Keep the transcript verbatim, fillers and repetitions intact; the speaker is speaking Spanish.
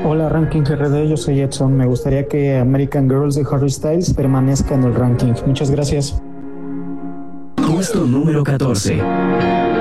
Hola, Ranking R D, yo soy Edson. Me gustaría que American Girls de Harry Styles permanezca en el ranking. Muchas gracias. Puesto número catorce.